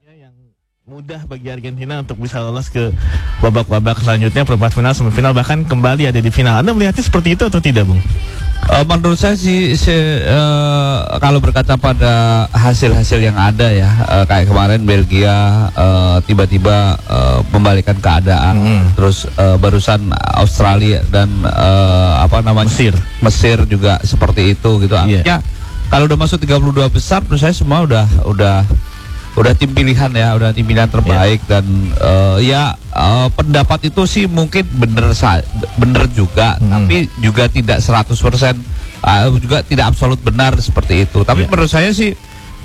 Yang mudah bagi Argentina untuk bisa lolos ke babak-babak selanjutnya, perempat final, semifinal, bahkan kembali ada di final. Anda melihatnya seperti itu atau tidak, Bung? Menurut saya sih kalau berkaca pada hasil-hasil yang ada ya, kayak kemarin Belgia tiba-tiba membalikan keadaan, terus barusan Australia dan Mesir juga seperti itu gitu. Artinya kalau udah masuk 32 besar, menurut saya semua udah tim pilihan ya, udah tim pilihan terbaik. Dan pendapat itu sih mungkin bener juga, tapi juga tidak 100%, juga tidak absolut benar seperti itu. Tapi menurut saya sih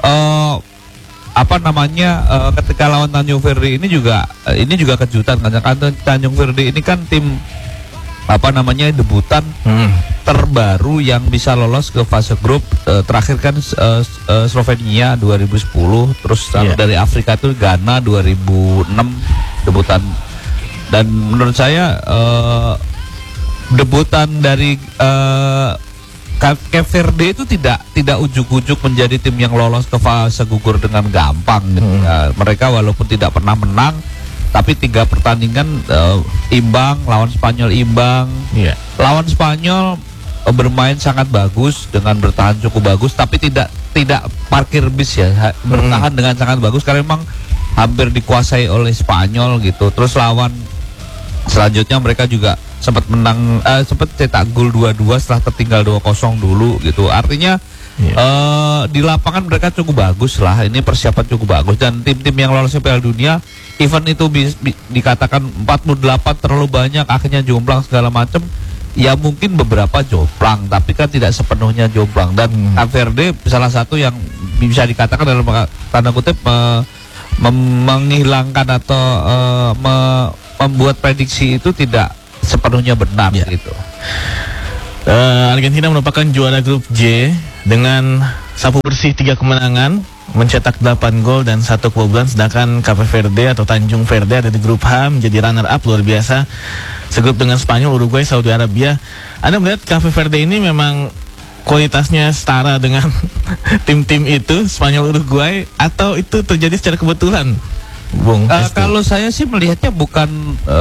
ketika lawan Tanjung Verde ini juga kejutan, karena Tanjung Verde ini kan tim debutan terbaru yang bisa lolos ke fase grup. Terakhir kan Slovenia 2010, terus dari Afrika itu Ghana 2006 debutan. Dan menurut saya debutan dari Cape Verde itu tidak ujuk-ujuk menjadi tim yang lolos ke fase gugur dengan gampang gitu. Mereka walaupun tidak pernah menang, tapi 3 pertandingan imbang, lawan Spanyol imbang. Lawan Spanyol bermain sangat bagus dengan bertahan cukup bagus, tapi tidak parkir bis ya, bertahan dengan sangat bagus karena memang hampir dikuasai oleh Spanyol gitu. Terus lawan selanjutnya mereka juga sempat menang, sempat cetak gol 2-2 setelah tertinggal 2-0 dulu gitu. Artinya di lapangan mereka cukup bagus lah, ini persiapan cukup bagus. Dan tim-tim yang lolos ke Piala Dunia, event itu dikatakan 48 terlalu banyak, akhirnya jomplang segala macam. Ya mungkin beberapa jomplang, tapi kan tidak sepenuhnya jomplang. Dan Cape Verde salah satu yang bisa dikatakan dalam tanda kutip menghilangkan atau membuat prediksi itu tidak sepenuhnya benar gitu. Argentina merupakan juara grup J dengan sapu bersih 3 kemenangan, mencetak 8 gol dan 1 kebobolan. Sedangkan Cape Verde atau Tanjung Verde ada di grup H menjadi runner up, luar biasa, segrup dengan Spanyol, Uruguay, Saudi Arabia. Anda melihat Cape Verde ini memang kualitasnya setara dengan tim-tim itu, Spanyol, Uruguay, atau itu terjadi secara kebetulan, Bung? Kalau saya sih melihatnya bukan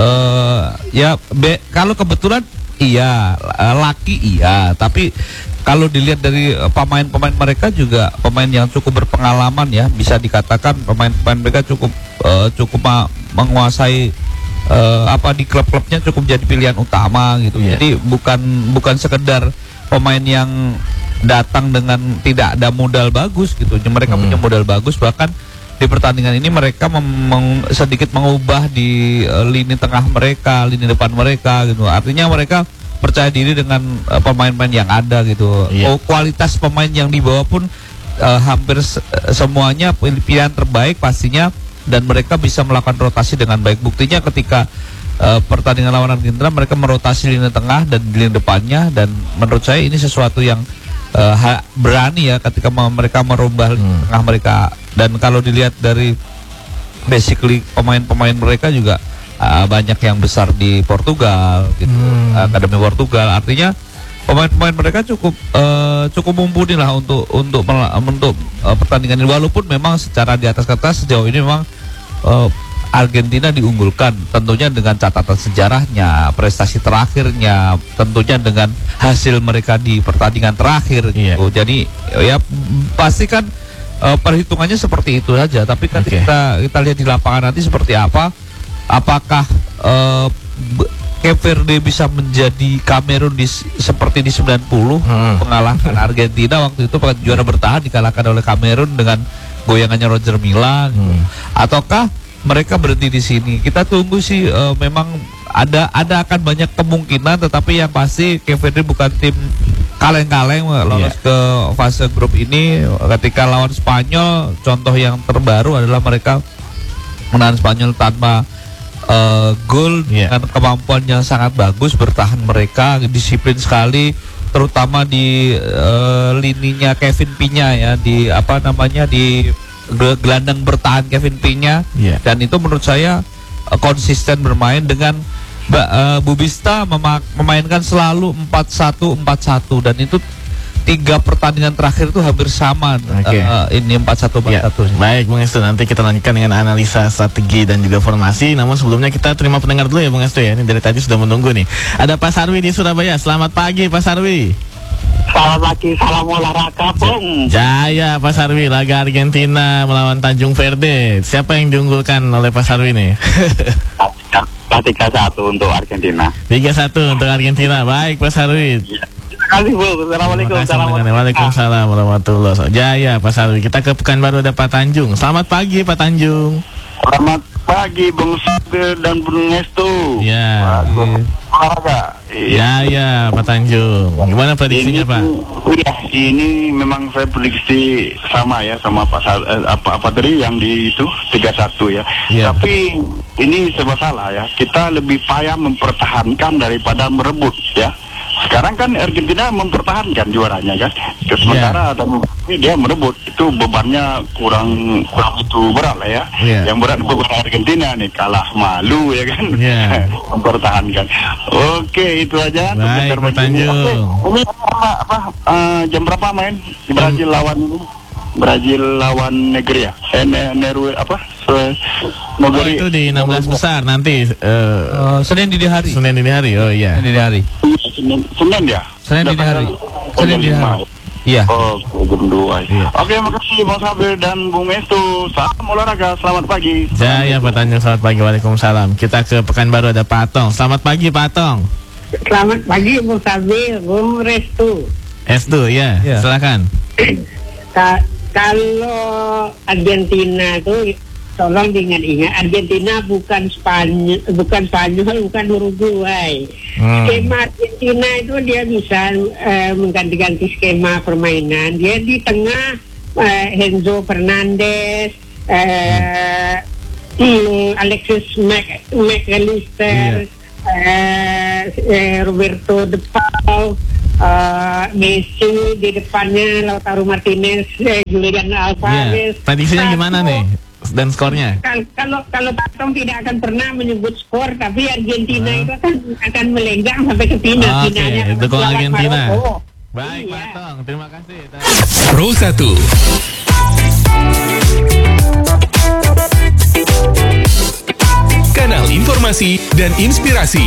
kalau kebetulan iya, laki iya, tapi kalau dilihat dari pemain-pemain mereka juga pemain yang cukup berpengalaman ya, bisa dikatakan pemain-pemain mereka cukup menguasai di klub-klubnya, cukup jadi pilihan utama gitu. Jadi bukan sekedar pemain yang datang dengan tidak ada modal bagus gitu. Mereka punya modal bagus, bahkan di pertandingan ini mereka sedikit mengubah di lini tengah mereka, lini depan mereka gitu. Artinya mereka percaya diri dengan pemain-pemain yang ada gitu. Kualitas pemain yang dibawa pun hampir semuanya pilihan terbaik pastinya, dan mereka bisa melakukan rotasi dengan baik. Buktinya ketika pertandingan lawan Argentina, mereka merotasi lini tengah dan lini depannya, dan menurut saya ini sesuatu yang berani ya ketika mereka merubah lini tengah mereka. Dan kalau dilihat dari basically pemain-pemain mereka juga banyak yang besar di Portugal gitu, Akademi Portugal. Artinya pemain-pemain mereka cukup mumpuni lah untuk pertandingan ini. Walaupun memang secara di atas kertas sejauh ini memang Argentina diunggulkan, tentunya dengan catatan sejarahnya, prestasi terakhirnya, tentunya dengan hasil mereka di pertandingan terakhir gitu. Jadi ya pastikan perhitungannya seperti itu saja. Tapi kan kita lihat di lapangan nanti seperti apa. Apakah Cape Verde bisa menjadi Kamerun seperti di 90 pengalahkan Argentina waktu itu, juara bertahan dikalahkan oleh Kamerun dengan goyangannya Roger Milla gitu. Ataukah mereka berhenti di sini? Kita tunggu sih. Memang ada akan banyak kemungkinan, tetapi yang pasti Cape Verde bukan tim kaleng-kaleng lolos ke fase grup ini. Ketika lawan Spanyol, contoh yang terbaru adalah mereka menahan Spanyol tanpa gol dengan kemampuan yang sangat bagus, bertahan mereka, disiplin sekali, terutama di lininya Kevin Piña ya, di gelandang bertahan Kevin Piña. Dan itu menurut saya konsisten bermain dengan Bubista memainkan selalu 4-1-4-1, dan itu 3 pertandingan terakhir itu hampir sama. Ini 4-1 4-1. Baik Bung Estu, nanti kita lanjutkan dengan analisa strategi dan juga formasi. Namun sebelumnya kita terima pendengar dulu ya Bung Estu ya. Ini dari tadi sudah menunggu nih. Ada Pak Sarwi di Surabaya. Selamat pagi Pak Sarwi. Selamat pagi, salam olahraga, Bung. Jaya Pak Sarwi, laga Argentina melawan Tanjung Verde. Siapa yang diunggulkan oleh Pak Sarwi nih? 3-1 untuk Argentina. 3-1 untuk Argentina. Baik Pak Sarwi. Terima kasih, Bung. Assalamualaikum. Waalaikumsalam warahmatullahi wabarakatuh. Jaya Pak Sarwi. Kita ke Pekanbaru ada Pak Tanjung. Selamat pagi Pak Tanjung. Selamat pagi, Bung Sabir dan Bung Estu. Ya. Olahraga. Ya Pak Tanjung. Gimana prediksinya Pak? Iya, ini memang saya prediksi sama ya sama apa tadi yang di itu 3-1 ya. Iya. Tapi ini serba salah ya. Kita lebih payah mempertahankan daripada merebut ya. Sekarang kan Argentina mempertahankan juaranya kan. Sementara dia merebut, itu bebannya kurang itu berat lah ya. Yang berat beban Argentina nih, kalah malu ya kan. Mempertahankan. Oke, itu aja. Baik Pak Tanjung. Ini jam berapa main di Brazil lawan Negeri ya? Negeri itu di 16 besar nanti Senin dini hari. Oh iya. Senin dini hari. Senin ya? Senin dini hari. Iya. Jam 2. Iya. Oke, makasih Bang Sabir dan Bung Estu. Salam olahraga, selamat pagi. Jaya Pak Tanjung, selamat pagi. Waalaikumsalam. Kita ke Pekanbaru ada Pak Atong. Selamat pagi Pak Atong. Selamat pagi Bung Sabir, Bung Restu. Estu ya. Silakan. Kalau Argentina itu tolong diingat-ingat, Argentina bukan Spanyol, bukan Uruguay. Skema Argentina itu dia bisa mengganti-ganti skema permainan. Dia di tengah Enzo Fernandez, Alexis McAllister, Roberto De Paul, Messi di depannya, Lautaro Martinez, Julian Alvarez. Prediksinya gimana nih dan skornya? Kalau Patong tidak akan pernah menyebut skor, tapi Argentina itu akan melenggang sampai ke final. Oke, dukung Argentina. Baik, Iya. Patong, terima kasih. Pro 1 Kanal informasi dan inspirasi.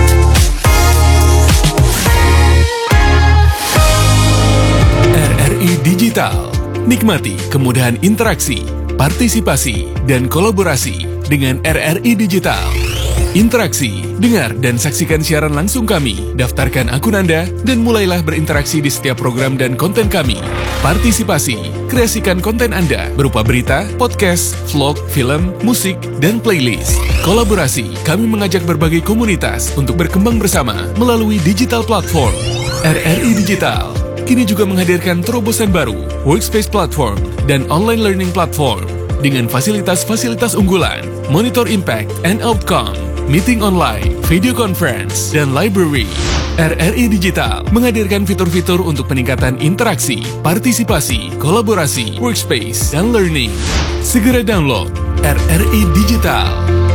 RRI Digital. Nikmati kemudahan interaksi, partisipasi, dan kolaborasi dengan RRI Digital. Interaksi, dengar dan saksikan siaran langsung kami, daftarkan akun Anda, dan mulailah berinteraksi di setiap program dan konten kami. Partisipasi, kreasikan konten Anda berupa berita, podcast, vlog, film, musik, dan playlist. Kolaborasi, kami mengajak berbagai komunitas untuk berkembang bersama melalui digital platform. RRI Digital kini juga menghadirkan terobosan baru, workspace platform, dan online learning platform dengan fasilitas-fasilitas unggulan, monitor impact and outcome, meeting online, video conference, dan library. RRI Digital menghadirkan fitur-fitur untuk peningkatan interaksi, partisipasi, kolaborasi, workspace, dan learning. Segera download RRI Digital.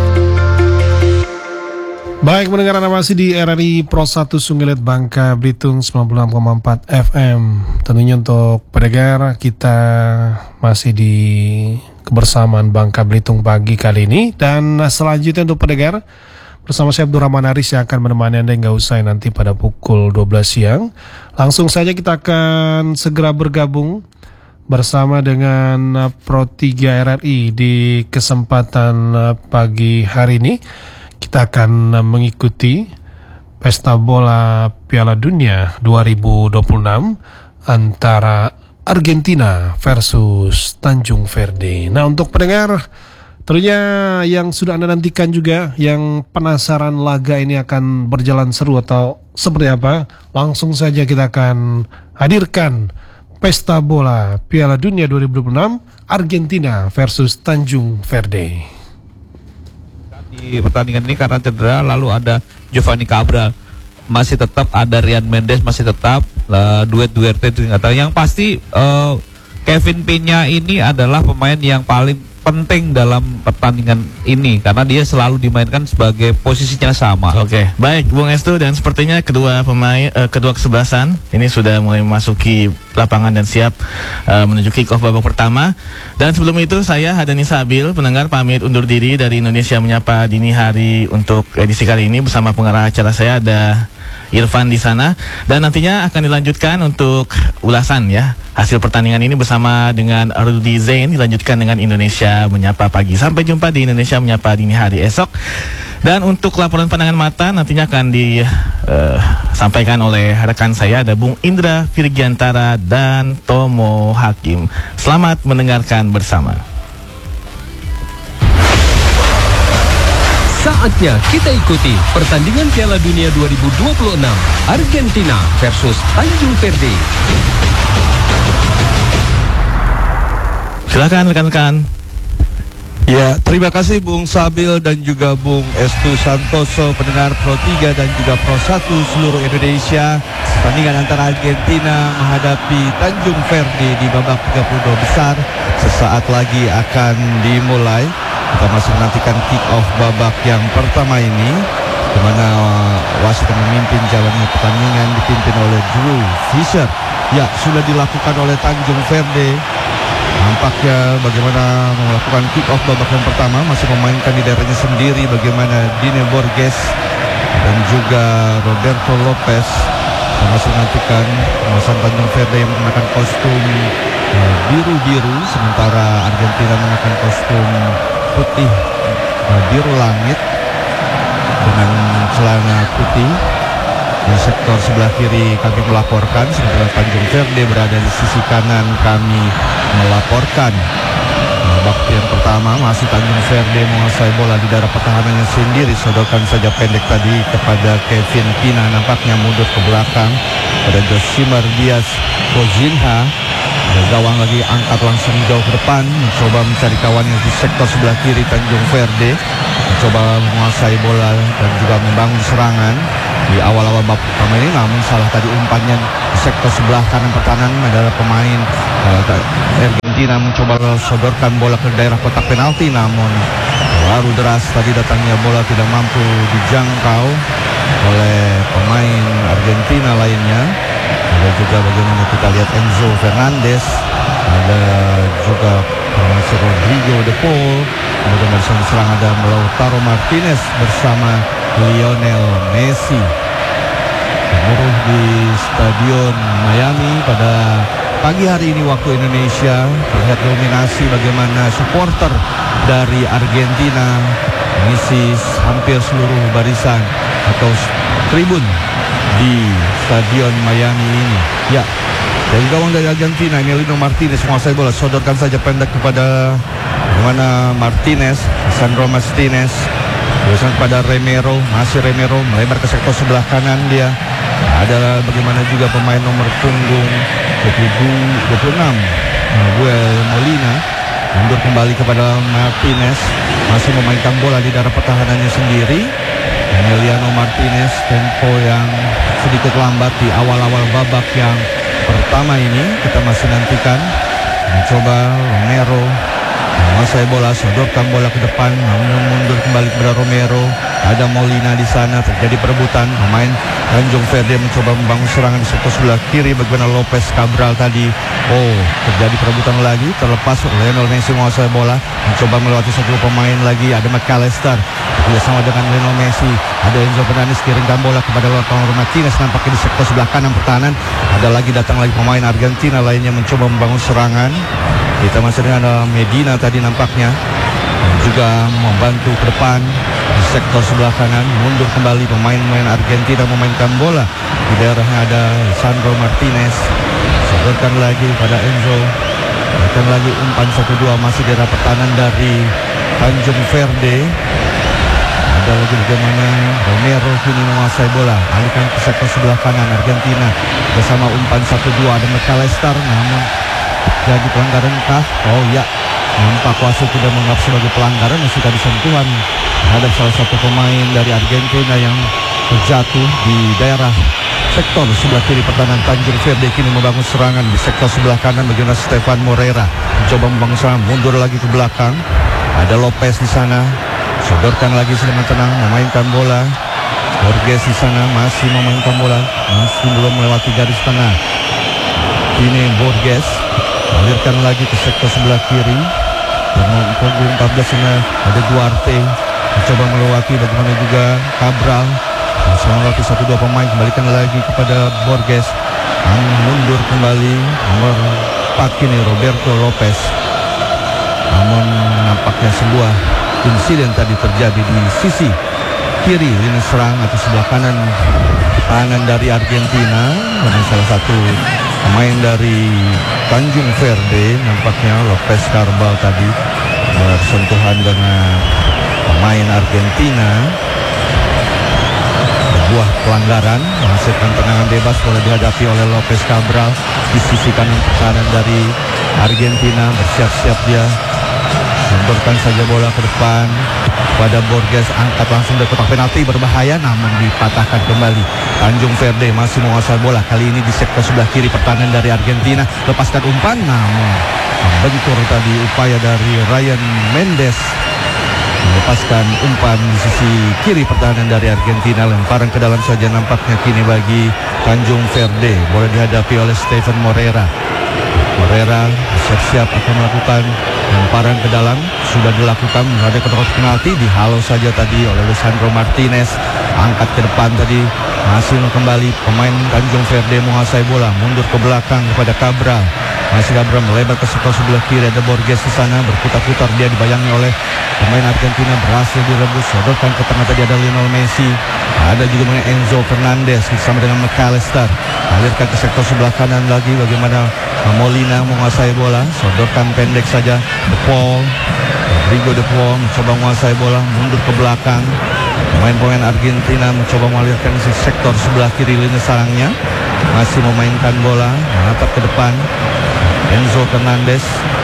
Baik, mendengar Anda masih di RRI Pro 1 Sunggulet Bangka Belitung 96,4 FM. Tentunya untuk pendengar kita masih di kebersamaan Bangka Belitung pagi kali ini. Dan selanjutnya untuk pendengar, bersama saya Abdul Rahman Aris yang akan menemani Anda hingga usai nanti pada pukul 12 siang. Langsung saja kita akan segera bergabung bersama dengan Pro 3 RRI di kesempatan pagi hari ini. Kita akan mengikuti Pesta Bola Piala Dunia 2026 antara Argentina versus Tanjung Verde. Nah, untuk pendengar tentunya yang sudah Anda nantikan juga, yang penasaran laga ini akan berjalan seru atau seperti apa, langsung saja kita akan hadirkan Pesta Bola Piala Dunia 2026 Argentina versus Tanjung Verde. Di pertandingan ini karena cedera, lalu ada Giovanni Cabral, masih tetap ada Rian Mendes, masih tetap duet Duerte. Yang pasti Kevin Peña ini adalah pemain yang paling penting dalam pertandingan ini karena dia selalu dimainkan sebagai posisinya sama. Oke, baik Bung Estu, dan sepertinya kedua kesebelasan ini sudah mulai memasuki lapangan dan siap menuju kick off babak pertama. Dan sebelum itu saya Hadani Sabil, pendengar, pamit undur diri dari Indonesia Menyapa Dini Hari untuk edisi kali ini. Bersama pengarah acara saya ada Irfan di sana, dan nantinya akan dilanjutkan untuk ulasan ya hasil pertandingan ini bersama dengan Rudy Zain, dilanjutkan dengan Indonesia Menyapa Pagi. Sampai jumpa di Indonesia Menyapa Dini Hari esok. Dan untuk laporan pandangan mata nantinya akan disampaikan oleh rekan saya, ada Bung Indra Virgiantara dan Tomo Hakim. Selamat mendengarkan bersama. Saatnya kita ikuti pertandingan Piala Dunia 2026 Argentina versus Tanjung Verde. Silakan rekan-rekan. Ya, terima kasih Bung Sabil dan juga Bung Estu Santoso, pendengar Pro 3 dan juga Pro 1 seluruh Indonesia. Pertandingan antara Argentina menghadapi Tanjung Verde di babak 32 besar sesaat lagi akan dimulai. Kita masih menantikan kick off babak yang pertama ini, di mana wasit yang memimpin jalannya pertandingan dipimpin oleh Drew Fisher. Ya, sudah dilakukan oleh Tanjung Verde. Nampaknya bagaimana melakukan kick off babak yang pertama, masih memainkan di daerahnya sendiri, bagaimana Dine Borges dan juga Roberto Lopez. Kita masih menantikan pemasan Tanjung Verde yang menggunakan kostum biru-biru, sementara Argentina menggunakan kostum putih biru langit dengan celana putih. Di sektor sebelah kiri kami melaporkan, sementara Tanjung Verde berada di sisi kanan kami melaporkan. Waktu yang pertama masih Tanjung Verde menguasai bola di daerah pertahanannya sendiri, sodorkan saja pendek tadi kepada Kevin Pina, nampaknya mundur ke belakang pada Josimar Diaz Kozinha. Gawang lagi angkat langsung jauh ke depan, mencoba mencari kawannya di sektor sebelah kiri. Tanjung Verde mencoba menguasai bola dan juga membangun serangan di awal-awal babak pertama ini, namun salah tadi umpannya di sektor sebelah kanan pertahanan adalah pemain Argentina mencoba sodorkan bola ke daerah kotak penalti, namun baru deras tadi datangnya bola tidak mampu dijangkau oleh pemain Argentina lainnya. Ada juga bagaimana kita lihat Enzo Fernandez, ada juga masuk Rodrigo De Paul, kemudian dari serang ada Lautaro Martinez bersama Lionel Messi. Gemuruh di Stadion Miami pada pagi hari ini waktu Indonesia, terlihat dominasi bagaimana supporter dari Argentina mengisi hampir seluruh barisan atau tribun di Stadion Miami ini. Ya, dari gawang dari Argentina, Emiliano Martinez menguasai bola, sodorkan saja pendek kepada bagaimana Martinez, Sandro Martinez, berusaha kepada Remero, masih Remero melebar ke sektor sebelah kanan dia. Ada bagaimana juga pemain nomor punggung 26 Nahuel Molina mundur kembali kepada Martinez, masih memainkan bola di daerah pertahanannya sendiri. Emiliano Martinez, tempo yang sedikit lambat di awal-awal babak yang pertama ini. Kita masih nantikan mencoba Romero menguasai bola, sodorkan bola ke depan, namun mundur kembali kepada Romero. Ada Molina di sana, terjadi perebutan. Pemain Tanjung Verde mencoba membangun serangan di sektor sebelah kiri, bagaimana Lopez Cabral tadi. Oh, terjadi perebutan lagi, terlepas Lionel Messi menguasai bola, mencoba melewati satu pemain lagi. Ada McAllister bersama dengan Lionel Messi. Ada Enzo Fernandez kirimkan bola kepada Lautaro Martinez, nampaknya di sektor sebelah kanan pertahanan. Ada lagi datang lagi pemain Argentina lainnya mencoba membangun serangan. Kita masih dengan Medina tadi nampaknya juga membantu ke depan di sektor sebelah kanan. Mundur kembali pemain-pemain Argentina memainkan bola di daerahnya. Ada Sandro Martinez, sodorkan lagi pada Enzo, sodorkan lagi umpan 1-2 masih di daerah pertahanan dari Tanjung Verde. Ada lagi bagaimana Romero kini menguasai bola, alihkan ke sektor sebelah kanan Argentina bersama umpan 1-2. Ada McAllister, namun jadi pelanggaran kah? Oh ya, nampak wasit tidak menganggap sebagai pelanggaran, masih tadi sentuhan terhadap salah satu pemain dari Argentina yang terjatuh di daerah sektor sebelah kiri pertahanan Tanjung Verde kini membangun serangan di sektor sebelah kanan. Bagaimana Stefan Moreira mencoba membangun serangan, mundur lagi ke belakang. Ada Lopez di sana, sodorkan lagi dengan tenang, memainkan bola. Borges di sana masih memainkan bola, masih belum melewati garis tengah. Ini Borges alirkan lagi ke sektor sebelah kiri. Punggung 14 sana ada Duarte mencoba melewati, bagaimana juga Cabral melewati 1-2 pemain, kembalikan lagi kepada Borges. Mundur kembali nomor 4 kini Roberto Lopez. Namun nampaknya sebuah insiden tadi terjadi di sisi kiri lini serang atau sebelah kanan pertahanan dari Argentina. Dan salah satu pemain dari Tanjung Verde, nampaknya Lopez Carbal tadi bersentuhan dengan pemain Argentina. Sebuah pelanggaran menghasilkan tendangan bebas, boleh dihadapi oleh Lopez Cabral di sisi kanan pertahanan dari Argentina. Bersiap-siap dia, semprotkan saja bola ke depan pada Borges, angkat langsung dari kotak penalti, berbahaya namun dipatahkan kembali. Tanjung Verde masih menguasai bola, kali ini di sektor sebelah kiri pertahanan dari Argentina. Lepaskan umpan namun membentur tadi upaya dari Ryan Mendes melepaskan umpan di sisi kiri pertahanan dari Argentina. Lemparan ke dalam saja nampaknya kini bagi Tanjung Verde, boleh dihadapi oleh Stefan Moreira. Moreira siap-siap akan melakukan lemparan ke dalam, sudah dilakukan, ada kotak penalti, dihalau saja tadi oleh Lisandro Martinez. Angkat ke depan tadi, masih kembali pemain Tanjung Verde menguasai bola, mundur ke belakang kepada Cabral. Masih Cabral melebar ke sektor sebelah kiri, ada Borges di sana, berputar-putar dia dibayangi oleh pemain Argentina, berhasil direbus, sodorkan ke tengah tadi ada Lionel Messi. Ada juga Enzo Fernandez bersama dengan McAllister, alirkan ke sektor sebelah kanan lagi, bagaimana Molina menguasai bola, sodorkan pendek saja De Paul. Rodrigo De Paul mencoba menguasai bola, mundur ke belakang. Pemain-pemain Argentina mencoba mengalirkan ke sektor sebelah kiri lini sarangnya, masih memainkan bola, menatap ke depan. Enzo Fernandez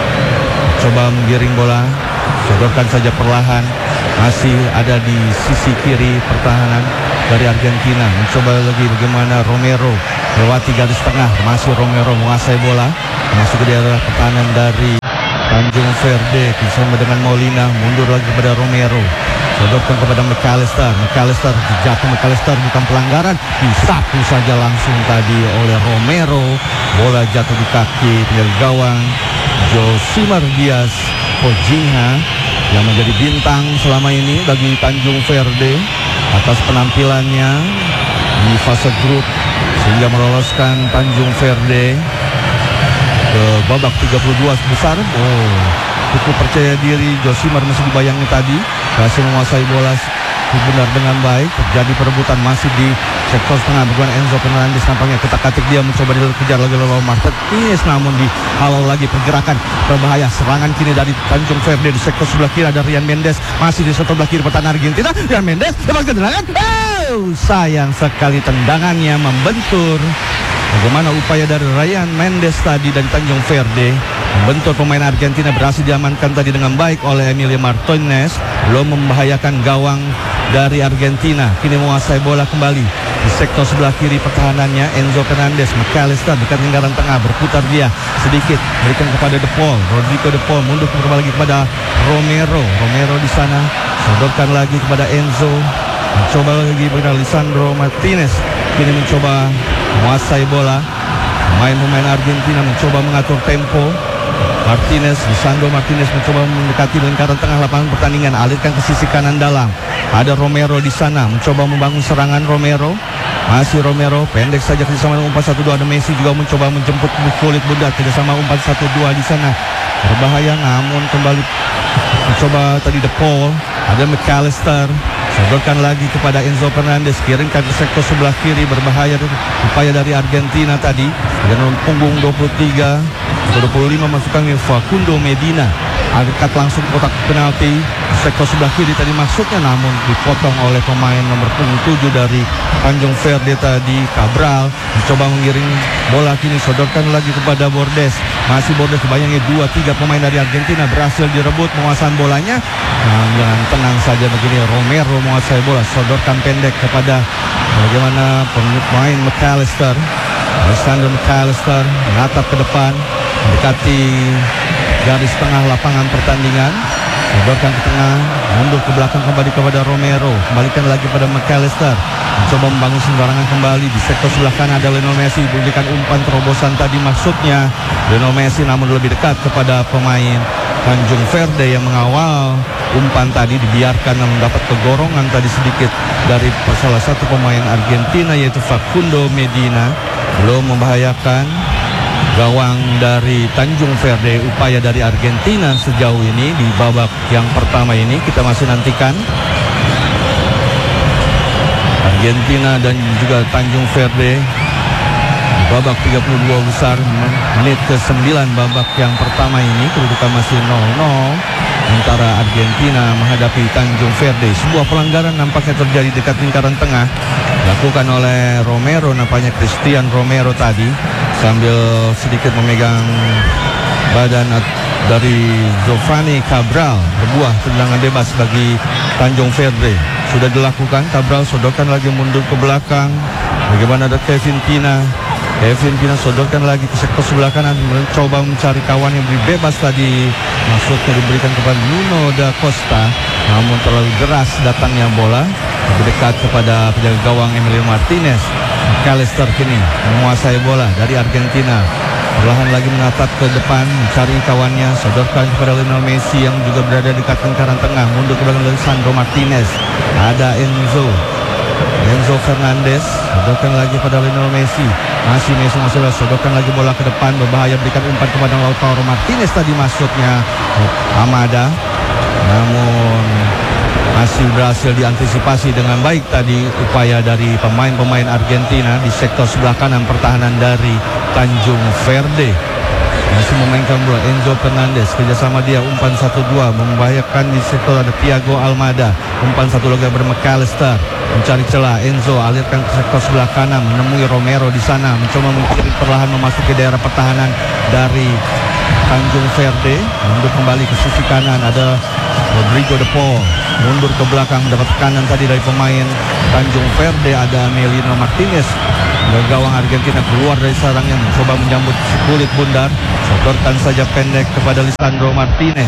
coba menggiring bola, sodorkan saja perlahan. Masih ada di sisi kiri pertahanan dari Argentina, mencoba lagi bagaimana Romero lewati garis tengah, masih Romero menguasai bola, masuk ke daerah pertahanan dari Tanjung Verde bersama dengan Molina, mundur lagi kepada Romero, sodorkan kepada McAllister jatuh, McAllister bukan pelanggaran, disapu saja langsung tadi oleh Romero, bola jatuh di kaki tinggal gawang Josimar Diaz Pojinha yang menjadi bintang selama ini bagi Tanjung Verde atas penampilannya di fase grup sehingga meloloskan Tanjung Verde ke babak 32 besar. Cukup percaya diri Josimar masih dibayangi tadi, berhasil menguasai bola benar dengan baik. Terjadi perebutan masih di sektor tengah, bukan Enzo Fernandez, nampaknya ketak-katik dia mencoba dikejar lagi oleh Martinez, namun dihalau lagi, pergerakan berbahaya. Serangan kini dari Tanjung Verde di sektor sebelah kiri, ada Ryan Mendes masih di sektor sebelah kiri pertahanan Argentina. Ryan Mendes lepaskan tendangan, sayang sekali tendangannya membentur. Bagaimana upaya dari Ryan Mendes tadi dari Tanjung Verde membentur pemain Argentina, berhasil diamankan tadi dengan baik oleh Emilio Martinez, belum membahayakan gawang dari Argentina. Kini menguasai bola kembali di sektor sebelah kiri pertahanannya Enzo Fernandez. McAllister dekat lingkaran tengah, berputar dia sedikit, berikan kepada De Paul. Rodrigo De Paul mundur kembali lagi kepada Romero di sana, sodorkan lagi kepada Enzo, mencoba lagi kepada Lisandro Martinez. Kini mencoba menguasai bola, pemain Argentina mencoba mengatur tempo. Lisandro Martinez mencoba mendekati lingkaran tengah lapangan pertandingan, alirkan ke sisi kanan dalam. Ada Romero di sana, mencoba membangun serangan Romero. Masih Romero, pendek saja kerjasama umpan 1-2. Ada Messi juga mencoba menjemput kulit budak, kerjasama umpan 1-2 di sana. Berbahaya, namun kembali mencoba tadi De Paul. Ada McAllister, sodorkan lagi kepada Enzo Fernandez, kirimkan ke sektor sebelah kiri, berbahaya upaya dari Argentina tadi. Dengan punggung 23 atau 25 masukkan Facundo Medina, dekat langsung kotak penalti sektor sebelah kiri tadi maksudnya, namun dipotong oleh pemain nomor punggung 7 dari Tanjung Verde tadi. Cabral mencoba mengiring bola, kini sodorkan lagi kepada Bordes. Masih Bordes, kebayangnya 2-3 pemain dari Argentina berhasil direbut menguasai bolanya. Dengan tenang saja begini Romero menguasai bola, sodorkan pendek kepada bagaimana pemain McAllister. Alexander McAllister menatap ke depan, mendekati garis tengah lapangan pertandingan, sodorkan ke tengah, mundur ke belakang kembali kepada Romero, kembalikan lagi pada McAllister, mencoba membangun sembarangan kembali di sektor sebelah kanan. Ada Lionel Messi, berikan umpan terobosan tadi maksudnya Lionel Messi, namun lebih dekat kepada pemain Tanjung Verde yang mengawal umpan tadi, dibiarkan namun dapat kegorongan tadi sedikit dari salah satu pemain Argentina yaitu Facundo Medina. Belum membahayakan gawang dari Tanjung Verde. Upaya dari Argentina sejauh ini di babak yang pertama ini kita masih nantikan Argentina dan juga Tanjung Verde di babak 32 besar menit ke-9 babak yang pertama ini. Kedudukan masih 0-0 antara Argentina menghadapi Tanjung Verde. Sebuah pelanggaran nampaknya terjadi dekat lingkaran tengah, dilakukan oleh Romero, nampaknya Christian Romero tadi, sambil sedikit memegang badan dari Giovanni Cabral. Sebuah tendangan bebas bagi Tanjung Verde sudah dilakukan. Cabral sodorkan lagi mundur ke belakang. Bagaimana ada Kevin Pina sodorkan lagi ke sektor sebelah kanan, mencoba mencari kawan yang beri bebas tadi, maksudnya diberikan kepada Nuno da Costa, namun terlalu deras datangnya bola, lebih dekat kepada penjaga gawang Emiliano Martinez. McAllister kini menguasai bola dari Argentina, perlahan lagi menatap ke depan, mencari kawannya, sodorkan kepada Lionel Messi yang juga berada dekat lingkaran tengah, mundur ke belakang Lisandro Martinez. Ada Enzo Fernandez, sodorkan lagi pada Lionel Messi. Masih sodorkan lagi bola ke depan, berbahaya, berikan umpan kepada Lautaro Martinez tadi maksudnya Amada, namun masih berhasil diantisipasi dengan baik tadi upaya dari pemain-pemain Argentina di sektor sebelah kanan pertahanan dari Tanjung Verde. Masih memainkan bola Enzo Fernandez, kerjasama dia, umpan 1-2 membahayakan di sektor. Ada Thiago Almada, umpan satu lagi McAllister, mencari celah. Enzo alirkan ke sektor sebelah kanan, menemui Romero di sana, mencoba mengkirim perlahan memasuki daerah pertahanan dari Tanjung Verde. Mundur kembali ke sisi kanan, ada Rodrigo de Paul, mundur ke belakang, mendapat tekanan tadi dari pemain Tanjung Verde. Ada Emiliano Martinez, gawang Argentina, keluar dari sarangnya, mencoba menyambut si kulit bundar, sodorkan saja pendek kepada Lisandro Martinez.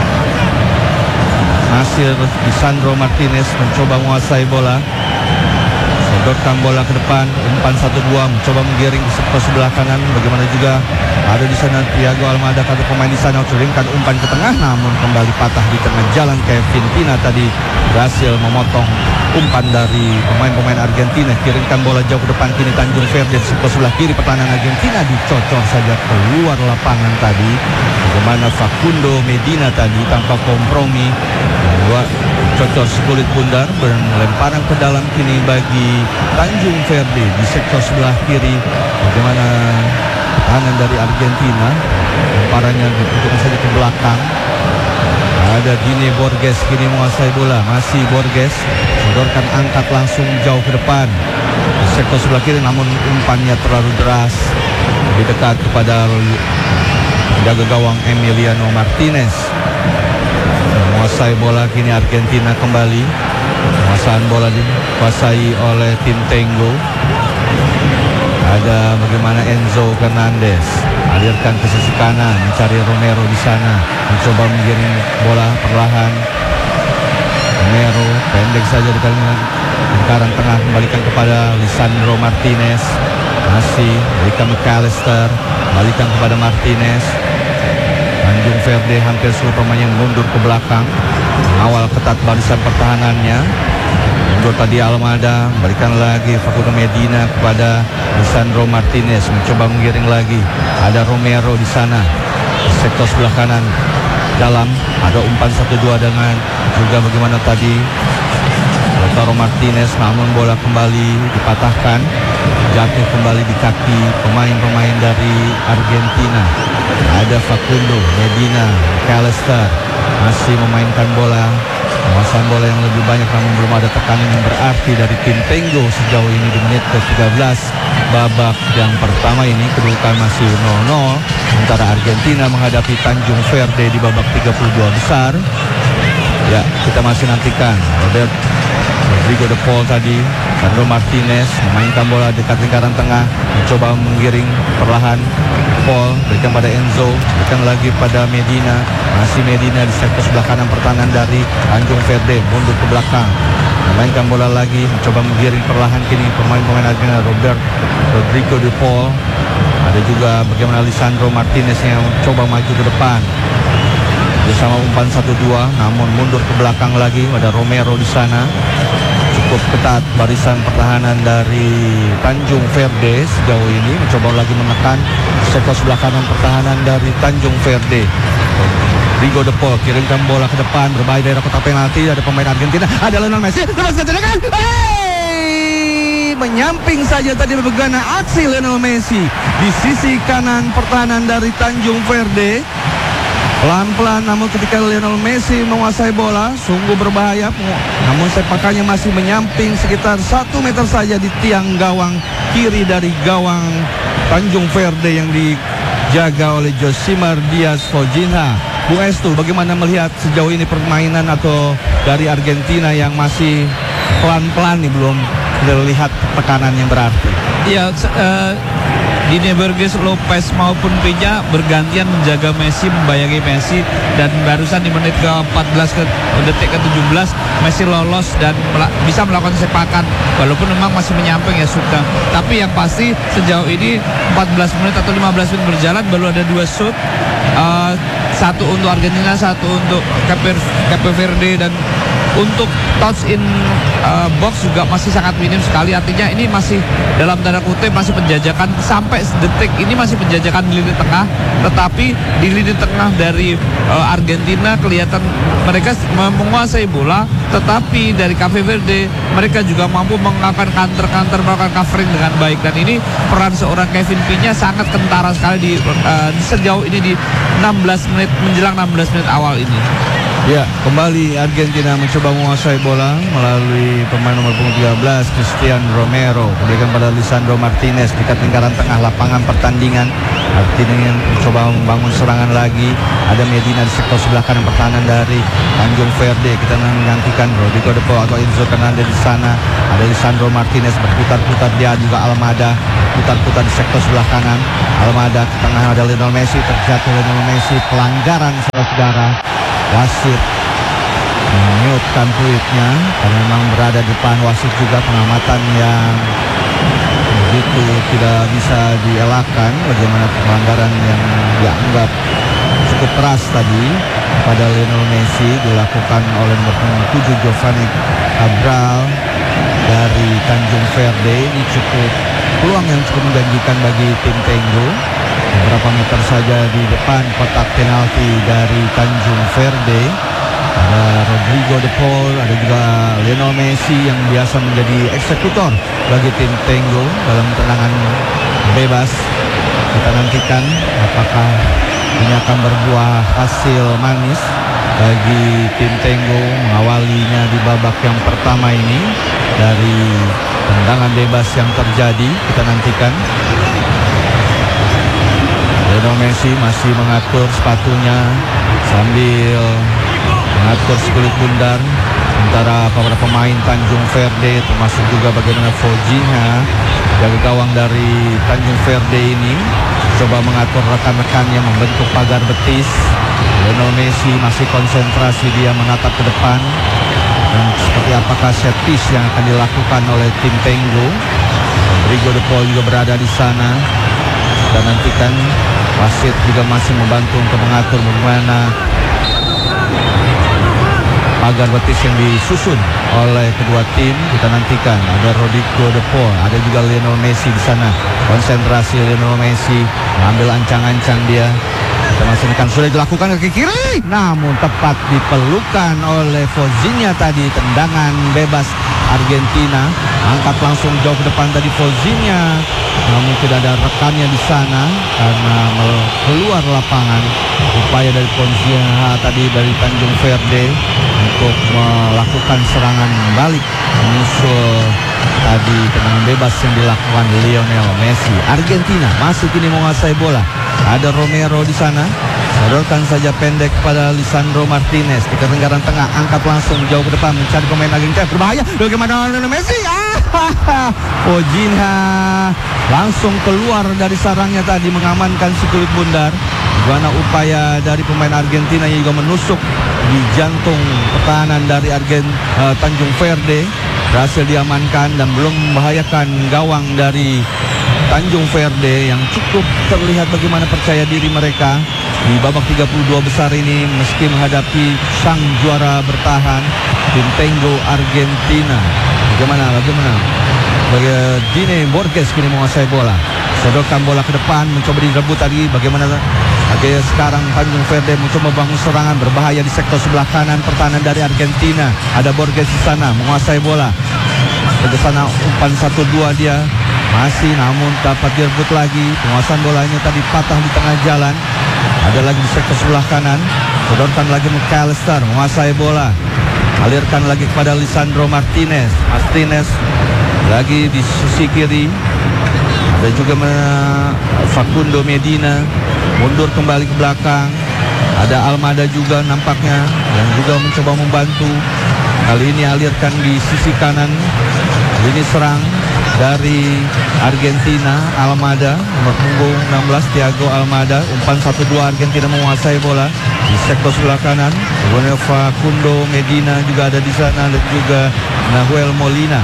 Masih Lisandro Martinez mencoba menguasai bola, sodorkan bola ke depan, umpan 1-2, mencoba menggiring ke sektor sebelah kanan. Bagaimana juga ada di sana Thiago Almada, kata pemain di sana, kirimkan umpan ke tengah, namun kembali patah di tengah jalan. Kevin Pina tadi berhasil memotong umpan dari pemain-pemain Argentina. Kirimkan bola jauh ke depan, kini Tanjung Verde di sektor sebelah kiri pertahanan Argentina, dicocor saja keluar lapangan tadi. Bagaimana Facundo Medina tadi tanpa kompromi, cocor sekulit bundar, berlemparan ke dalam kini bagi Tanjung Verde di sektor sebelah kiri. Bagaimana pertahanan dari Argentina, lemparannya diputuskan saja ke belakang. Ada Dini Borges kini menguasai bola, masih Borges, sodorkan, angkat langsung jauh ke depan di sektor sebelah kiri, namun umpannya terlalu deras, lebih dekat kepada jaga gawang Emiliano Martinez. Menguasai bola kini Argentina kembali, penguasaan bola dikuasai oleh tim Tengo. Ada bagaimana Enzo Fernandez, alirkan ke sisi kanan, mencari Romero di sana, mencoba menggiring bola perlahan. Romero pendek saja di lingkaran tengah, kembalikan kepada Lisandro Martinez. Masih berikan McAllister, kembalikan kepada Martinez. Tanjung Verde hampir seluruh pemain yang mundur ke belakang, mengawal ketat barisan pertahanannya. Mundur tadi Almada, berikan lagi Facundo Medina kepada Lisandro Martinez, mencoba menggiring lagi. Ada Romero di sana, di sektor sebelah kanan dalam, ada umpan 1-2 dengan juga bagaimana tadi Lautaro Martinez, namun bola kembali dipatahkan, jatuh kembali di kaki pemain-pemain dari Argentina. Ada Facundo, Medina, McAllister masih memainkan bola, penguasaan bola yang lebih banyak, namun belum ada tekanan yang berarti dari tim Tenggo sejauh ini di menit ke-13 babak yang pertama ini. Kedudukan masih 0-0 antara Argentina menghadapi Tanjung Verde di babak 32 besar. Ya, kita masih nantikan Rodrigo de Paul tadi, Sandro Martinez memainkan bola dekat lingkaran tengah, mencoba menggiring perlahan. Paul berikan pada Enzo, berikan lagi pada Medina, masih Medina di sektor sebelah kanan pertahanan dari Tanjung Verde, mundur ke belakang, memainkan bola lagi, mencoba menggiring perlahan kini pemain-pemain Argentina. Rodrigo de Paul, ada juga bagaimana Lisandro Martinez yang mencoba maju ke depan bersama umpan 1-2, namun mundur ke belakang lagi. Ada Romero di sana. Cukup ketat barisan pertahanan dari Tanjung Verde sejauh ini, mencoba lagi menekan sektor sebelah kanan pertahanan dari Tanjung Verde. Rodrigo de Paul kirimkan bola ke depan, berbahaya daerah kotak penalti. Ada pemain Argentina, ada Lionel Messi, lepaskan tendangan. Menyamping saja tadi bagaimana aksi Lionel Messi di sisi kanan pertahanan dari Tanjung Verde. Pelan-pelan, namun ketika Lionel Messi menguasai bola sungguh berbahaya, namun sepakannya masih menyamping sekitar 1 meter saja di tiang gawang kiri dari gawang Tanjung Verde yang dijaga oleh Josimar Diaz Fojinha. Bu Estu, bagaimana melihat sejauh ini permainan atau dari Argentina yang masih pelan-pelan nih, belum terlihat tekanan yang berarti? Iya, Dini Burgess, Lopez maupun Pinya bergantian menjaga Messi, membayangi Messi, dan barusan di menit ke-14 ke detik ke-17 Messi lolos dan bisa melakukan sepakan, walaupun memang masih menyamping ya Sukta. Tapi yang pasti sejauh ini 14 menit atau 15 menit berjalan baru ada 2 shoot, satu untuk Argentina, satu untuk Cape Verde, dan untuk touch in box juga masih sangat minim sekali. Artinya ini masih dalam tanda kutip masih penjajakan sampai detik ini, masih penjajakan di lini tengah. Tetapi di lini tengah dari Argentina kelihatan mereka menguasai bola, tetapi dari Cape Verde mereka juga mampu melakukan counter, melakukan covering dengan baik. Dan ini peran seorang Kevin Pinya sangat kentara sekali di sejauh ini di 16 menit menjelang 16 menit awal ini. Ya, kembali Argentina mencoba menguasai bola melalui pemain nomor 13 Cristian Romero, berikan pada Lisandro Martinez dekat lingkaran tengah lapangan pertandingan. Argentina mencoba membangun serangan lagi. Ada Medina di sektor sebelah kanan pertahanan dari Tanjung Verde. Kita menantikan Rodrigo de Paul atau Enzo Fernandez di sana. Ada Lisandro Martinez berputar-putar, dia juga Almada putar-putar di sektor sebelah kanan. Almada ke tengah, ada Lionel Messi, terjatuh Lionel Messi, pelanggaran saudara. Wasit meniupkan peluitnya karena memang berada di depan wasit juga, pengamatan yang begitu tidak bisa dielakkan. Bagaimana pelanggaran yang dianggap cukup keras tadi pada Lionel Messi dilakukan oleh nomor 7 Giovanni Cabral dari Tanjung Verde. Ini cukup peluang yang cukup menjanjikan bagi tim Tenggo. Beberapa meter saja di depan kotak penalti dari Tanjung Verde. Ada Rodrigo de Paul, ada juga Lionel Messi yang biasa menjadi eksekutor bagi tim Tenggo dalam tendangan bebas. Kita nantikan apakah ini akan berbuah hasil manis bagi tim Tenggo mengawalinya di babak yang pertama ini dari tendangan bebas yang terjadi. Kita nantikan. Lionel Messi masih mengatur sepatunya sambil mengatur sekulit bundar. Sementara para pemain Tanjung Verde termasuk juga bagaimana Fojinha, jaga gawang dari Tanjung Verde ini, coba mengatur rekan-rekannya membentuk pagar betis. Lionel Messi masih konsentrasi, dia menatap ke depan. Dan seperti apakah set piece yang akan dilakukan oleh tim Tenggo. Rodrigo de Paul juga berada di sana. Dan nantikan wasit juga masih membantu untuk mengatur bagaimana pagar betis yang disusun oleh kedua tim. Kita nantikan ada Rodrigo de Paul, ada juga Lionel Messi di sana. Konsentrasi Lionel Messi, mengambil ancang-ancang dia. Masukkan sudah dilakukan ke kiri, namun tepat dipelukan oleh Fozinha tadi. Tendangan bebas Argentina, angkat langsung jauh ke depan tadi Fozinha, namun tidak ada rekannya di sana karena keluar lapangan. Upaya dari Fozinha tadi dari Tanjung Verde untuk melakukan serangan balik menyusul tadi tendangan bebas yang dilakukan Lionel Messi. Argentina masih kini menguasai bola. Ada Romero di sana. Sodorkan saja pendek kepada Lisandro Martinez di ketenggaran tengah, angkat langsung jauh ke depan mencari pemain Argentina. Berbahaya. Bagaimana Lionel Messi? Fozinha langsung keluar dari sarangnya tadi, mengamankan si kulit bundar. Bagaimana upaya dari pemain Argentina yang juga menusuk di jantung pertahanan dari Tanjung Verde. Berhasil diamankan dan belum membahayakan gawang dari Tanjung Verde yang cukup terlihat bagaimana percaya diri mereka di babak 32 besar ini meski menghadapi sang juara bertahan tim Tango Argentina. Bagaimana Dine Borges kini menguasai bola, sodorkan bola ke depan, mencoba direbut tadi. Bagaimana sekarang Tanjung Verde mencoba bangun serangan berbahaya di sektor sebelah kanan pertahanan dari Argentina. Ada Borges di sana menguasai bola. Ke sana umpan 1-2 dia masih, namun dapat direbut lagi. Penguasaan bolanya tadi patah di tengah jalan. Ada lagi di sektor sebelah kanan, sodorkan lagi McAllister menguasai bola. Alirkan lagi kepada Lisandro Martinez lagi di sisi kiri. Ada juga Facundo Medina mundur kembali ke belakang. Ada Almada juga nampaknya yang juga mencoba membantu. Kali ini alirkan di sisi kanan. Kali ini serang dari Argentina, Almada nomor punggung 16 Thiago Almada. Umpan 1-2, Argentina menguasai bola di sektor sebelah kanan. Kemudian Facundo Medina juga ada di sana, dan juga Nahuel Molina.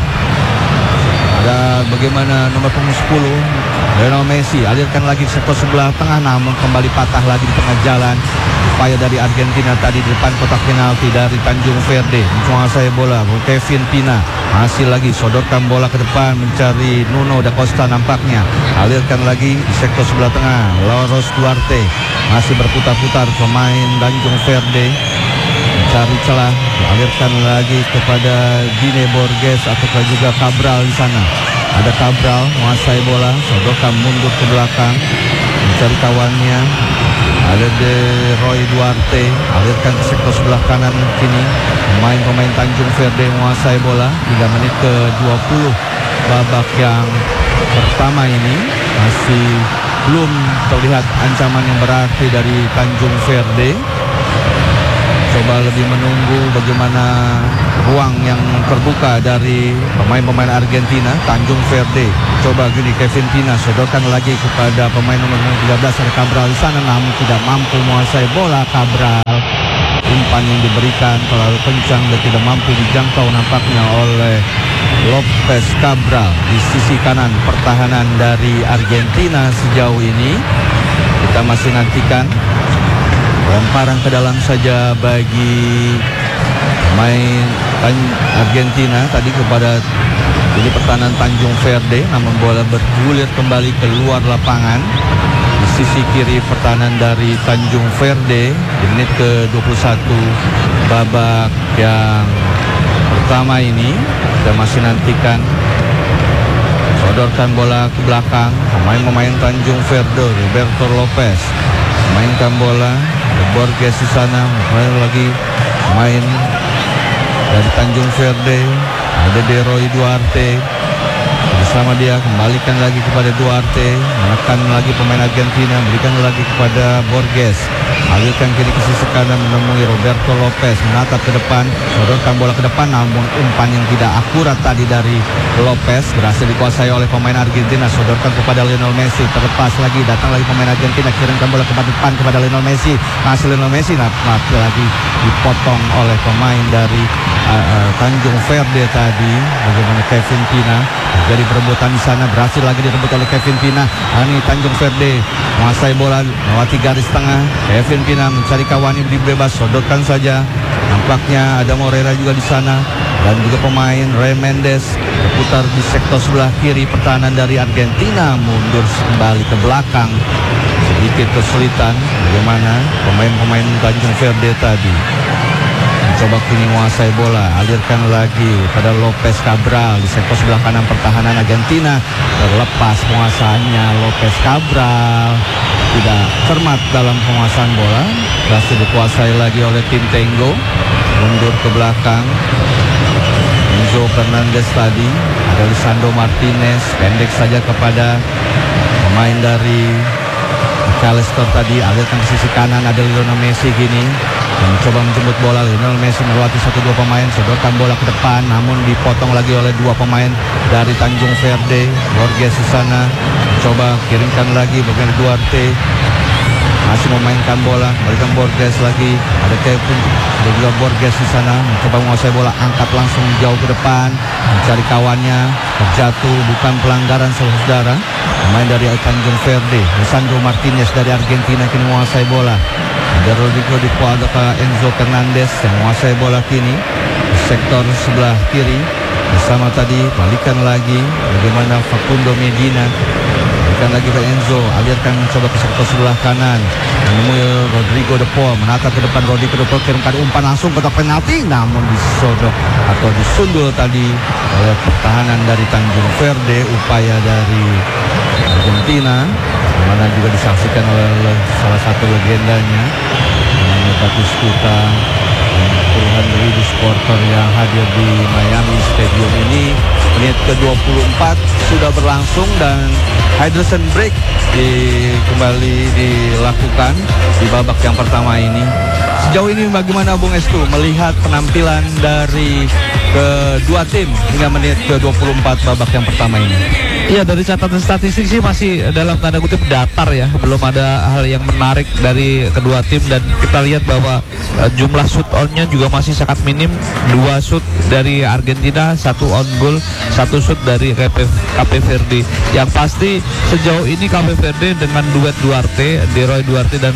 Ada bagaimana nomor punggung 10 Lionel Messi, alirkan lagi sektor sebelah tengah, namun kembali patah lagi di tengah jalan. Upaya dari Argentina tadi di depan kotak penalti dari Tanjung Verde menguasai bola. Kevin Pina masih lagi sodorkan bola ke depan mencari Nuno da Costa nampaknya. Alirkan lagi di sektor sebelah tengah. Loros Duarte masih berputar-putar pemain Tanjung Verde mencari celah. Alirkan lagi kepada Dine Borges atau juga Cabral di sana. Ada Cabral menguasai bola, sodorkan mundur ke belakang mencari kawannya. Ada De Roy Duarte, alirkan ke sektor sebelah kanan kini. Pemain Tanjung Verde menguasai bola. 3 menit ke 20 babak yang pertama ini masih belum terlihat ancaman yang berarti dari Tanjung Verde. Coba lebih menunggu bagaimana ruang yang terbuka dari pemain-pemain Argentina. Tanjung Verde coba gini, Kevin Pina sodorkan lagi kepada pemain nomor 13 ada Cabral di sana, namun tidak mampu menguasai bola. Cabral, umpan yang diberikan terlalu kencang dan tidak mampu dijangkau nampaknya oleh Lopez Cabral di sisi kanan pertahanan dari Argentina. Sejauh ini kita masih nantikan lemparan ke dalam saja bagi pemain Argentina tadi kepada ini pertahanan Tanjung Verde, namun bola bergulir kembali keluar lapangan di sisi kiri pertahanan dari Tanjung Verde di menit ke 21 babak yang pertama ini. Kita masih nantikan sodorkan bola ke belakang pemain Tanjung Verde. Roberto Lopez mainkan bola, Borges di sana, lagi main dari Tanjung Verde. Ada De Roy Duarte bersama dia, kembalikan lagi kepada Duarte, menekan lagi pemain Argentina, berikan lagi kepada Borges, alirkan kiri ke sisi kanan menemui Roberto Lopez, menatap ke depan, sodorkan bola ke depan, namun umpan yang tidak akurat tadi dari Lopez berhasil dikuasai oleh pemain Argentina. Sodorkan kepada Lionel Messi, terlepas lagi, datang lagi pemain Argentina, kirimkan bola ke depan kepada Lionel Messi. Masih Lionel Messi, lagi dipotong oleh pemain dari Tanjung Verde tadi. Bagaimana Kevin Pina, jadi perebutan di sana, berhasil lagi direbut oleh Kevin Pina. Ini Tanjung Verde menguasai bola melewati garis tengah. Kevin Pina mencari kawannya di bebas, sodorkan saja. Nampaknya ada Moreira juga di sana dan juga pemain Ray Mendes berputar di sektor sebelah kiri pertahanan dari Argentina, mundur kembali ke belakang sedikit kesulitan bagaimana pemain-pemain Tanjung Verde tadi mencoba kini menguasai bola, alirkan lagi pada Lopez Cabral di sektor sebelah kanan pertahanan Argentina, terlepas penguasaannya. Lopez Cabral tidak cermat dalam penguasaan bola, berhasil dikuasai lagi oleh tim Tango, mundur ke belakang. Enzo Fernandez tadi, ada Lisandro Martinez, pendek saja kepada pemain dari Calester tadi, alirkan ke sisi kanan, ada Lionel Messi gini mencoba menjemput bola. Lionel Messi melewati 1-2 pemain, sodorkan bola ke depan, namun dipotong lagi oleh 2 pemain dari Tanjung Verde. Borges di sana coba kirimkan lagi bagian Duarte, masih memainkan bola, berikan Borges lagi, ada Kevin, ada juga Borges di sana mencoba menguasai bola, angkat langsung jauh ke depan, mencari kawannya, terjatuh, bukan pelanggaran saudara. Pemain dari Tanjung Verde, Lisandro Martinez dari Argentina kini menguasai bola. Ada Rodrigo di Poada ke Enzo Fernandez yang menguasai bola kini di sektor sebelah kiri. Bersama tadi, balikan lagi bagaimana Facundo Medina, balikan lagi ke Enzo, alirkan coba ke sektor sebelah kanan, menemui Rodrigo de Paul, menata ke depan. Rodrigo de Paul kirimkan umpan langsung kotak penalti, namun disodok atau disundul tadi oleh pertahanan dari Tanjung Verde. Upaya dari Argentina, mana juga disaksikan oleh salah satu legendanya, Batistuta, puluhan ribu supporter yang hadir di Miami Stadium ini. Menit ke-24 sudah berlangsung dan hydration break kembali dilakukan di babak yang pertama ini. Sejauh ini bagaimana Bung Estu melihat penampilan dari kedua tim hingga menit ke-24 babak yang pertama ini? Iya, dari catatan statistik sih masih dalam tanda kutip datar ya, belum ada hal yang menarik dari kedua tim, dan kita lihat bahwa jumlah shoot on-nya juga masih sangat minim. 2 shoot dari Argentina, 1 on goal, 1 shoot dari Cape Verde. Yang pasti sejauh ini Cape Verde dengan duet Duarte, Leroy Duarte dan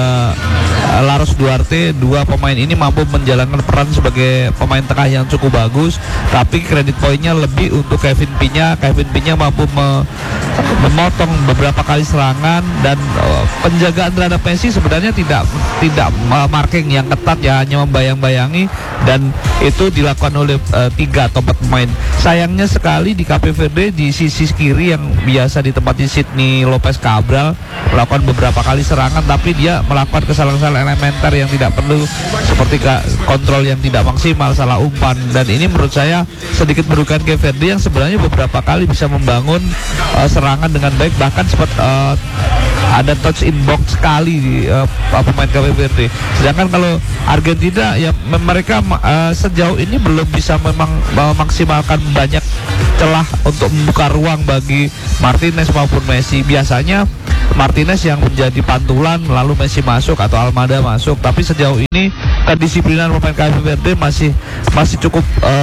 Laros Duarte, 2 pemain ini mampu menjalankan peran sebagai pemain tengah yang cukup bagus, tapi kredit poinnya lebih untuk Kevin Pinya. Kevin Pinya mampu memotong beberapa kali serangan, dan penjagaan terhadap Messi sebenarnya tidak marking yang ketat ya, hanya membayang-bayangi, dan itu dilakukan oleh 3 atau 4 pemain. Sayangnya sekali di Cape Verde di sisi kiri yang biasa ditempati Sidney Lopez Cabral melakukan beberapa kali serangan, tapi dia melakukan kesalahan-kesalahan elementer yang tidak perlu, seperti kontrol yang tidak maksimal, salah umpan, dan ini menurut saya sedikit merugikan Cape Verde yang sebenarnya beberapa kali bisa membangun serangan dengan baik, bahkan sempat ada touch in box sekali di pemain Cape Verde. Sedangkan kalau Argentina ya mereka sejauh ini belum bisa memang memaksimalkan banyak celah untuk membuka ruang bagi Martinez maupun Messi. Biasanya Martinez yang menjadi pantulan, lalu Messi masuk atau Almada masuk, tapi sejauh ini kedisiplinan pemain Cape Verde masih cukup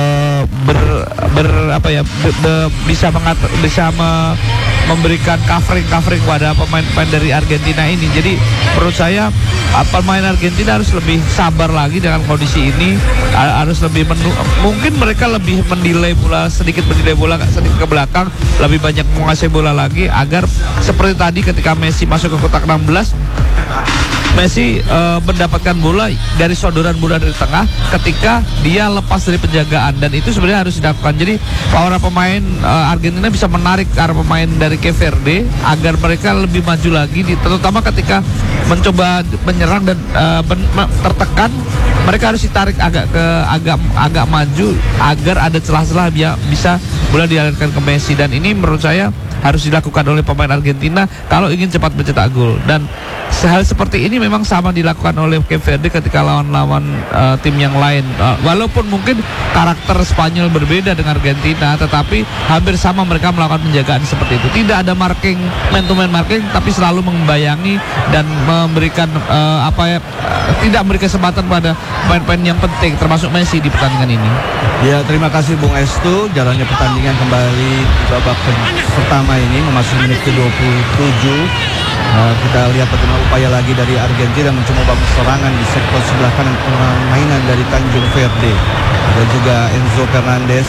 bisa memberikan covering pada pemain-pemain dari Argentina ini. Jadi menurut saya pemain Argentina harus lebih sabar lagi dengan kondisi ini, harus lebih mungkin mereka lebih sedikit mendelay bola sedikit ke belakang, lebih banyak menguasai bola lagi, agar seperti tadi ketika Messi masuk ke kotak 16, Messi mendapatkan bola dari sodoran bola dari tengah ketika dia lepas dari penjagaan, dan itu sebenarnya harus dilakukan. Jadi para pemain Argentina bisa menarik arah pemain dari Cape Verde agar mereka lebih maju lagi, terutama ketika mencoba menyerang dan tertekan, mereka harus ditarik agak maju agar ada celah-celah bisa bola dialirkan ke Messi, dan ini menurut saya harus dilakukan oleh pemain Argentina kalau ingin cepat mencetak gol. Dan hal seperti ini memang sama dilakukan oleh Cape Verde ketika lawan-lawan tim yang lain. Walaupun mungkin karakter Spanyol berbeda dengan Argentina, tetapi hampir sama mereka melakukan penjagaan seperti itu. Tidak ada marking, man-to-man marking, tapi selalu membayangi dan memberikan tidak memberi kesempatan pada pemain-pemain yang penting, termasuk Messi di pertandingan ini. Ya, terima kasih Bung Estu. Jalannya pertandingan kembali di babak pertama ini memasuki menit ke-27. Kita lihat bagaimana upaya lagi dari Argentina mencoba bangun serangan di sektor sebelah kanan permainan dari Tanjung Verde. Ada juga Enzo Fernandez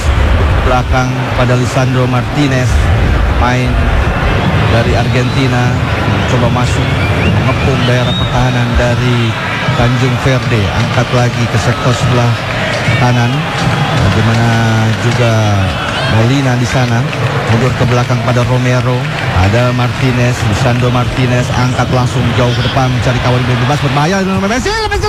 belakang pada Lisandro Martinez, main dari Argentina, mencoba masuk mengepung daerah pertahanan dari Tanjung Verde. Angkat lagi ke sektor sebelah kanan. Bagaimana juga Molina di sana, mundur ke belakang pada Romero. Ada Martinez, Lisandro Martinez angkat langsung jauh ke depan mencari kawan bebas berbahaya dengan Messi.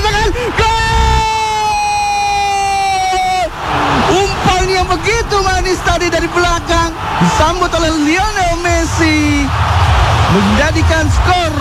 Umpan yang begitu manis tadi dari belakang disambut oleh Lionel Messi, menjadikan skor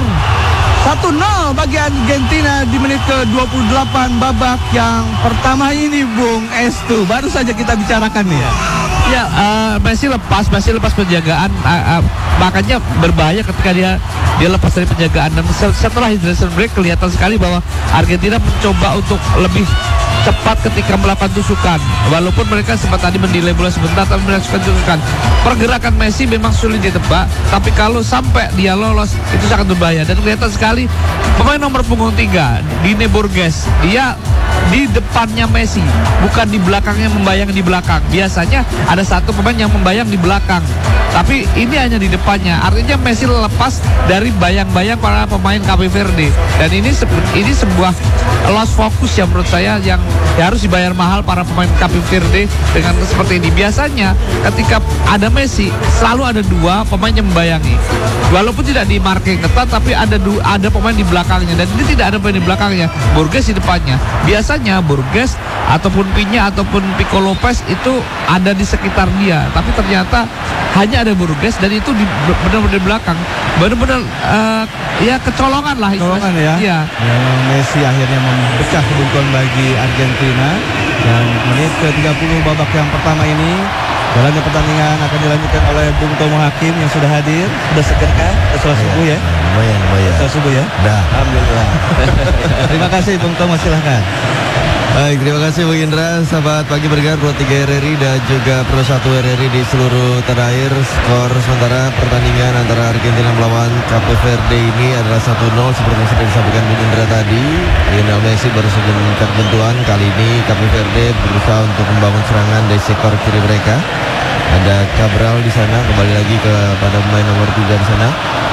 1-0 bagi Argentina di menit ke-28 babak yang pertama ini, Bung Estu. Baru saja kita bicarakan nih. Ya, Messi lepas penjagaan, makanya berbahaya ketika dia lepas dari penjagaan. Dan setelah hydration break kelihatan sekali bahwa Argentina mencoba untuk lebih cepat ketika melakukan tusukan. Walaupun mereka sempat tadi mendelay bola sebentar tapi melakukan tusukan. Pergerakan Messi memang sulit ditebak, tapi kalau sampai dia lolos itu sangat berbahaya. Dan kelihatan sekali pemain nomor punggung 3, Dine Borges, dia di depannya Messi, bukan di belakangnya membayang di belakang. Biasanya ada satu pemain yang membayang di belakang, tapi ini hanya di depannya. Artinya Messi lepas dari bayang-bayang para pemain Cape Verde. Dan ini sebuah lost focus ya menurut saya, yang harus dibayar mahal para pemain Cape Verde dengan seperti ini. Biasanya ketika ada Messi selalu ada dua pemain yang membayangi, walaupun tidak di marking ketat, tapi ada pemain di belakangnya. Dan ini tidak ada pemain di belakangnya, Borges di depannya. Biasanya Borges ataupun Pinya ataupun Pico Lopez itu ada di sekitar dia, tapi ternyata hanya ada Borges dan itu benar-benar di belakang. Benar-benar ya kecolongan lah. Kecolongan ya. Iya. Messi akhirnya memecah kebuntuan bagi Argentina. Dan menit ke-30 babak yang pertama ini, jalannya pertandingan akan dilanjutkan oleh Bung Tomo Hakim yang sudah hadir. Sudah seger kah? Sudah subuh ya? Lumayan. Sudah subuh ya? Dah. Alhamdulillah. Terima kasih Bung Tomo, silahkan. Baik, terima kasih Bung Indra. Sahabat Pagi Bergerak Pro 3 RRI dan juga Pro 1 RRI di seluruh tanah air. Skor sementara pertandingan antara Argentina melawan Cape Verde ini adalah 1-0 seperti yang sudah disampaikan Bung Indra tadi. Lionel Messi baru saja mengikat bentuan. Kali ini Cape Verde berusaha untuk membangun serangan dari sektor kiri mereka. Ada Cabral di sana, kembali lagi kepada pemain nomor 3 di sana,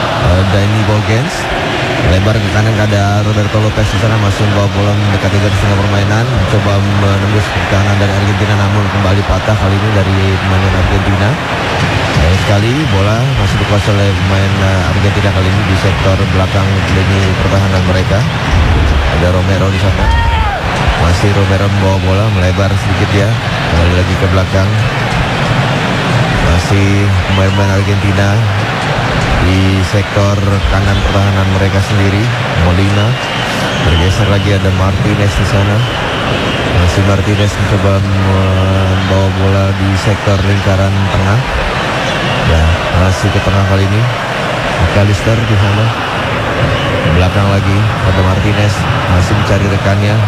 Dani Borges. Lebar ke kanan, ada Roberto Lopez di sana, masuk bawa bola mendekati garis tengah permainan, mencoba menembus pertahanan dari Argentina, namun kembali patah kali ini dari pemain Argentina. Baik sekali, bola masih dikuasai oleh pemain Argentina kali ini di sektor belakang lini pertahanan mereka. Ada Romero di sana, masih Romero membawa bola, melebar sedikit ya, kembali lagi ke belakang. Masih pemain Argentina di sektor kanan pertahanan mereka sendiri. Molina bergeser lagi, ada Martinez di sana. Masih Martinez mencoba membawa bola di sektor lingkaran tengah. Ya, masih ke tengah kali ini. McAllister di sana. Belakang lagi ada Martinez, masih mencari rekannya.